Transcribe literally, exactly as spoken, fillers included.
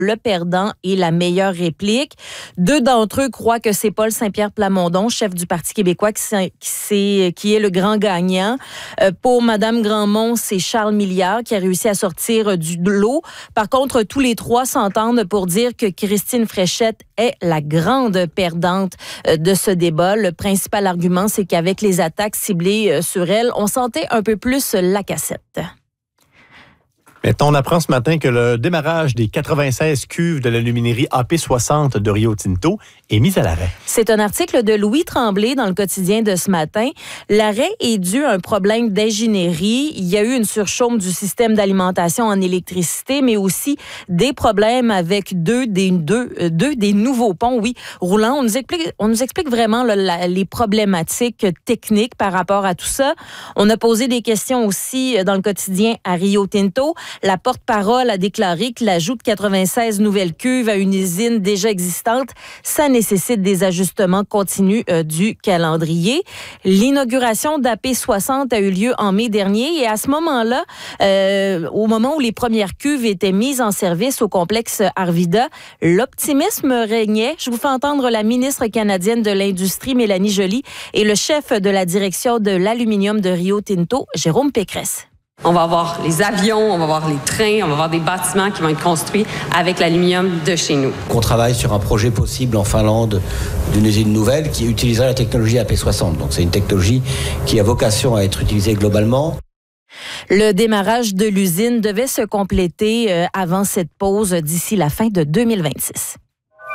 le perdant et la meilleure réplique. Deux d'entre eux croient que c'est Paul Saint-Pierre Plamondon, chef du Parti québécois, qui, c'est, qui, c'est, qui est le grand gagnant. Euh, pour Mme Grandmont, c'est Charles Milliard qui a réussi à sortir du lot. Par contre, tous les trois s'entendent pour dire que Christine Fréchette est la grande perdante de ce débat. Le principal argument, c'est qu'avec les attaques ciblées sur elle, on sentait un peu plus la cassette. Mais on apprend ce matin que le démarrage des quatre-vingt-seize cuves de l'aluminerie A P soixante de Rio Tinto est mis à l'arrêt. C'est un article de Louis Tremblay dans le quotidien de ce matin. L'arrêt est dû à un problème d'ingénierie. Il y a eu une surchauffe du système d'alimentation en électricité, mais aussi des problèmes avec deux des, deux, deux des nouveaux ponts, oui, roulants. On nous explique, on nous explique vraiment là, la, les problématiques techniques par rapport à tout ça. On a posé des questions aussi dans le quotidien à Rio Tinto. La porte-parole a déclaré que l'ajout de quatre-vingt-seize nouvelles cuves à une usine déjà existante, ça nécessite des ajustements continus euh, du calendrier. L'inauguration d'A P soixante a eu lieu en mai dernier et à ce moment-là, euh, au moment où les premières cuves étaient mises en service au complexe Arvida, l'optimisme régnait. Je vous fais entendre la ministre canadienne de l'Industrie, Mélanie Joly, et le chef de la direction de l'aluminium de Rio Tinto, Jérôme Pécresse. On va avoir les avions, on va avoir les trains, on va avoir des bâtiments qui vont être construits avec l'aluminium de chez nous. On travaille sur un projet possible en Finlande d'une usine nouvelle qui utiliserait la technologie A P soixante. Donc c'est une technologie qui a vocation à être utilisée globalement. Le démarrage de l'usine devait se compléter avant cette pause d'ici la fin de deux mille vingt-six.